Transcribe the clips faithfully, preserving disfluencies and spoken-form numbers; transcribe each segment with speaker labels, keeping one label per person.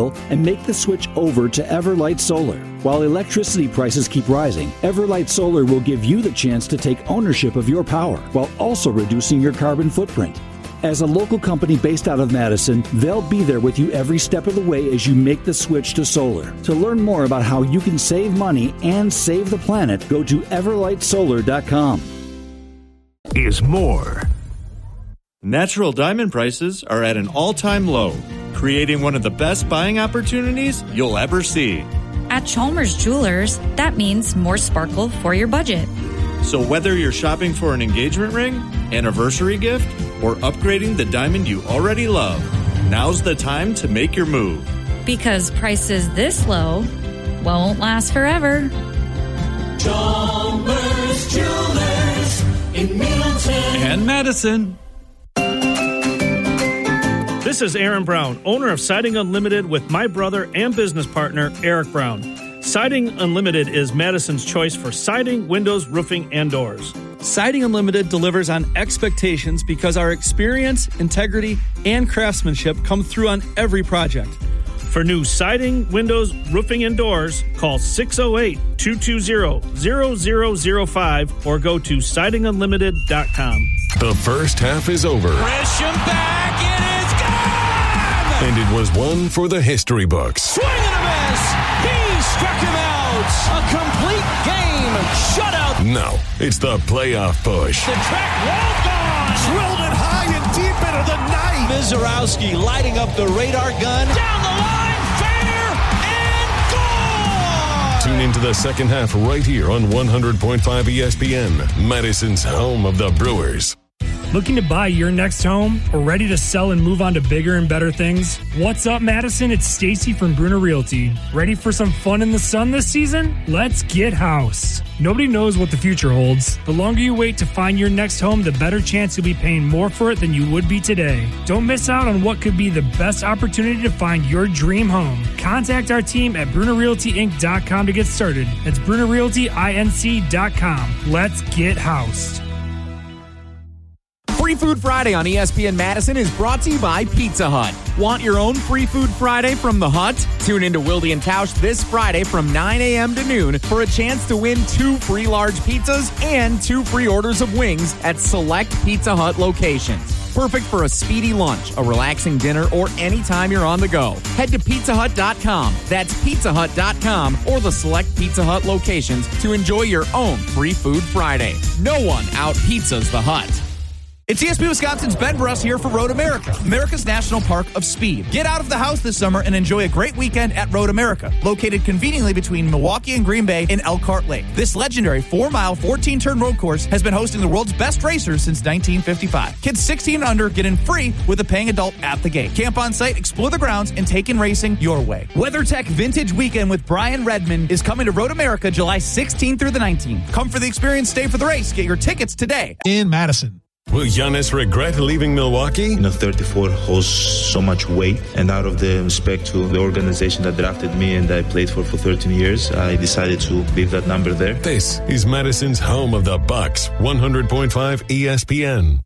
Speaker 1: bill and make the switch over to Everlight Solar. While electricity prices keep rising, Everlight Solar will give you the chance to take ownership of your power while also reducing your carbon footprint. As a local company based out of Madison, they'll be there with you every step of the way as you make the switch to solar. To learn more about how you can save money and save the planet, go to everlight solar dot com.
Speaker 2: Is more.
Speaker 3: Natural diamond prices are at an all-time low, creating one of the best buying opportunities you'll ever see.
Speaker 4: At Chalmers Jewelers, that means more sparkle for your budget.
Speaker 3: So whether you're shopping for an engagement ring, anniversary gift, or upgrading the diamond you already love, now's the time to make your move.
Speaker 4: Because prices this low won't last forever.
Speaker 5: Chalmers Jewelers in Middleton
Speaker 6: and Madison.
Speaker 7: This is Aaron Brown, owner of Siding Unlimited with my brother and business partner, Eric Brown. Siding Unlimited is Madison's choice for siding, windows, roofing, and doors.
Speaker 6: Siding Unlimited delivers on expectations because our experience, integrity, and craftsmanship come through on every project.
Speaker 7: For new siding, windows, roofing, and doors, call six oh eight, two two zero, zero zero zero five or go to siding unlimited dot com.
Speaker 2: The first half is over.
Speaker 5: Grisham back, it is gone!
Speaker 2: And it was one for the history books.
Speaker 5: Swing and a miss! He struck him out! A complete game shutout!
Speaker 2: No, it's the playoff push.
Speaker 5: The track wall gone!
Speaker 8: Drilled it high and deep into the night!
Speaker 5: Mizorowski lighting up the radar gun. Down the line, fair and gone!
Speaker 2: Tune into the second half right here on one hundred point five E S P N, Madison's home of the Brewers.
Speaker 9: Looking to buy your next home or ready to sell and move on to bigger and better things? What's up, Madison? It's Stacy from Bruner Realty. Ready for some fun in the sun this season? Let's get housed. Nobody knows what the future holds. The longer you wait to find your next home, the better chance you'll be paying more for it than you would be today. Don't miss out on what could be the best opportunity to find your dream home. Contact our team at bruner realty inc dot com to get started. That's bruner realty inc dot com. Let's get housed.
Speaker 10: Free Food Friday on E S P N Madison is brought to you by Pizza Hut. Want your own Free Food Friday from the Hut? Tune into Wilde and Tausch this Friday from nine a.m. to noon for a chance to win two free large pizzas and two free orders of wings at select Pizza Hut locations. Perfect for a speedy lunch, a relaxing dinner, or anytime you're on the go. Head to pizza hut dot com. That's pizza hut dot com or the select Pizza Hut locations to enjoy your own Free Food Friday. No one out-pizzas the Hut.
Speaker 11: It's E S P N Wisconsin's Ben Bruss here for Road America, America's National Park of Speed. Get out of the house this summer and enjoy a great weekend at Road America, located conveniently between Milwaukee and Green Bay in Elkhart Lake. This legendary four-mile, fourteen-turn road course has been hosting the world's best racers since nineteen fifty-five. Kids sixteen and under get in free with a paying adult at the gate. Camp on site, explore the grounds, and take in racing your way. WeatherTech Vintage Weekend with Brian Redmond is coming to Road America July sixteenth through the nineteenth. Come for the experience, stay for the race. Get your tickets today.
Speaker 12: In Madison.
Speaker 2: Will Giannis regret leaving Milwaukee?
Speaker 13: You know, thirty-four holds so much weight, and out of the respect to the organization that drafted me and I played for for thirteen years, I decided to leave that number there.
Speaker 2: This is Madison's home of the Bucks, one hundred point five E S P N.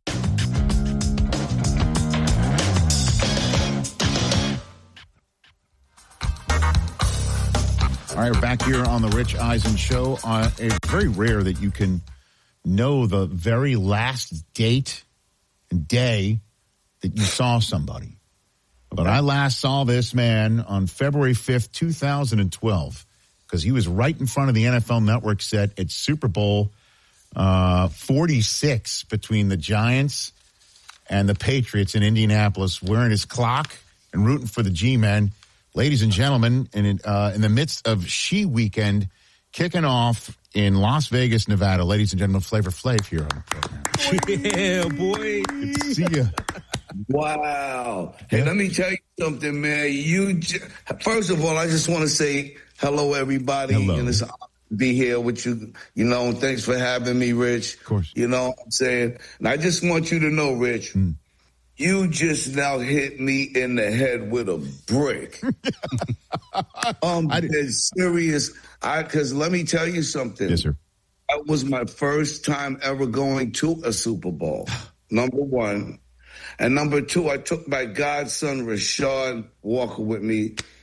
Speaker 12: All right, we're back here on the Rich Eisen Show. Uh, it's very rare that you can know the very last date and day that you saw somebody. But I last saw this man on February fifth, two thousand twelve, because he was right in front of the N F L Network set at Super Bowl uh, forty-six between the Giants and the Patriots in Indianapolis, wearing his clock and rooting for the G-Men. Ladies and gentlemen, in, uh, in the midst of She Weekend, kicking off in Las Vegas, Nevada. Ladies and gentlemen, Flavor Flav here on the program.
Speaker 14: Yeah, boy.
Speaker 12: Good to see you.
Speaker 14: Wow. Hey, yeah. Let me tell you something, man. You j- First of all, I just want to say hello, everybody.
Speaker 12: Hello.
Speaker 14: And it's an honor to be here with you. You know, and thanks for having me, Rich.
Speaker 12: Of course.
Speaker 14: You know what I'm saying? And I just want you to know, Rich, mm. you just now hit me in the head with a brick. um, it's serious. I, cause let me tell you something.
Speaker 12: Yes, sir.
Speaker 14: That was my first time ever going to a Super Bowl. Number one. And number two, I took my godson, Rashad Walker, with me.